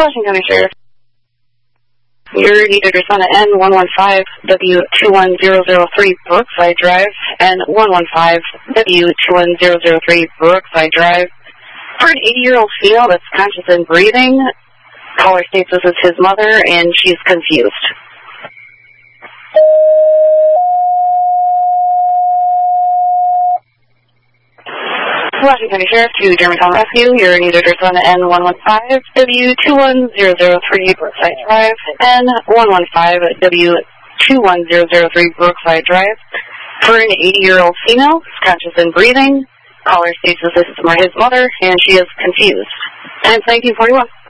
Washington County Sheriff. Your need address on N115W21003 Brookside Drive, N115W21003 Brookside Drive. For an 80-year-old female that's conscious and breathing, caller states this is his mother and she's confused. Washington County Sheriff to Germantown Rescue. Your need address on N115W21003 Brookside Drive, N115W21003 Brookside Drive. For an 80-year-old female, conscious and breathing, caller states this is his mother and she is confused. Time's 1941.